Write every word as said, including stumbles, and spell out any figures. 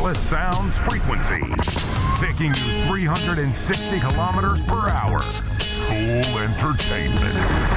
wireless sounds frequency, taking you three hundred sixty kilometers per hour. Cool entertainment.